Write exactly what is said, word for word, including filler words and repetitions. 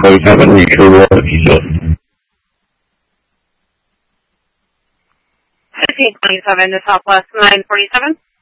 forty-seven, retrieve one pizza. fifteen twenty-seven to Southwest nine forty-seven.